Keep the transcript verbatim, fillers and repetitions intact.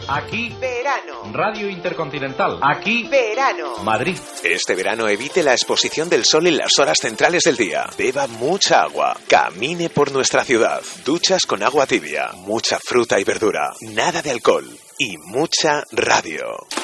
Aquí, verano. Radio Intercontinental. Aquí, verano. Madrid. Este verano evite la exposición del sol en las horas centrales del día. Beba mucha agua. Camine por nuestra ciudad. Duchas con agua tibia. Mucha fruta y verdura. Nada de alcohol. Y mucha radio.